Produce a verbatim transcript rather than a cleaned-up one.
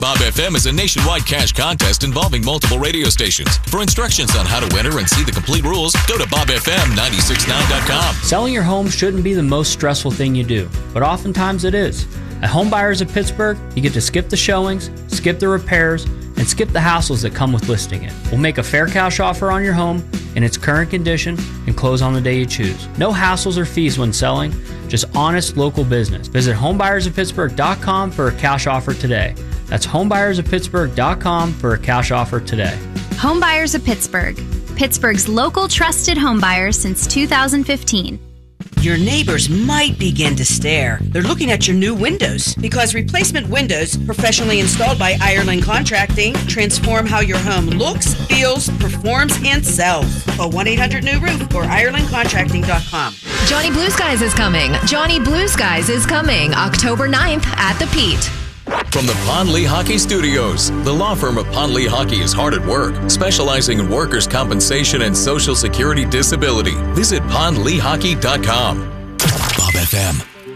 Bob F M is a nationwide cash contest involving multiple radio stations. For instructions on how to enter and see the complete rules, go to bob f m nine six nine dot com. Selling your home shouldn't be the most stressful thing you do, but oftentimes it is. At Home Buyers of Pittsburgh, you get to skip the showings, skip the repairs, and skip the hassles that come with listing it. We'll make a fair cash offer on your home in its current condition and close on the day you choose. No hassles or fees when selling, just honest local business. Visit home buyers of pittsburgh dot com for a cash offer today. That's home buyers of pittsburgh dot com for a cash offer today. Home Buyers of Pittsburgh, Pittsburgh's local trusted home buyers since two thousand fifteen. Your neighbors might begin to stare. They're looking at your new windows because replacement windows, professionally installed by Ireland Contracting, transform how your home looks, feels, performs, and sells. Call one eight hundred new roof or ireland contracting dot com. Johnny Blue Skies is coming. Johnny Blue Skies is coming October ninth at the Pete. From the Pond Lehocky Studios, the law firm of Pond Lehocky is hard at work, specializing in workers' compensation and Social Security disability. Visit pond lehocky dot com. Bob F M.